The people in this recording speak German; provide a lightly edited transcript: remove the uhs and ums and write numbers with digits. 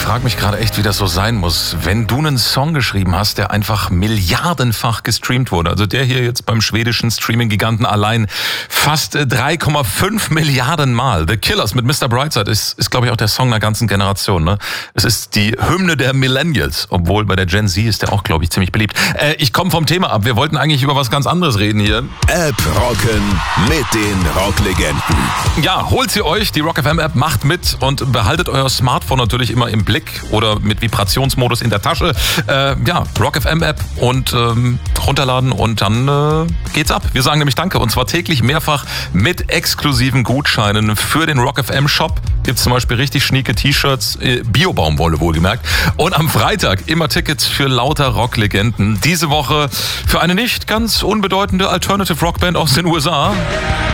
frage mich gerade echt, wie das so sein muss, wenn du einen Song geschrieben hast, der einfach milliardenfach gestreamt wurde. Also der hier jetzt beim schwedischen Streaming-Giganten allein fast 3,5 Milliarden Mal. The Killers mit Mr. Brightside ist glaube ich, auch der Song einer ganzen Generation. Ne? Es ist die Hymne der Millennials, obwohl bei der Gen Z ist der auch, glaube ich, ziemlich beliebt. Ich komme vom Thema ab. Wir wollten eigentlich über was ganz anderes reden hier. App rocken mit den Rocklegenden. Ja, holt sie euch. Die Rock FM App macht mit und behaltet euer Smartphone natürlich immer im Blick oder mit Vibrationsmodus in der Tasche. Rock FM App und runterladen und dann geht's ab. Wir sagen nämlich Danke und zwar täglich mehrfach mit exklusiven Gutscheinen für den Rock FM Shop. Gibt's zum Beispiel richtig schnieke T-Shirts, Bio-Baumwolle wohlgemerkt. Und am Freitag immer Tickets für lauter Rocklegenden. Diese Woche für eine nicht ganz unbedeutende Alternative Rockband aus den USA.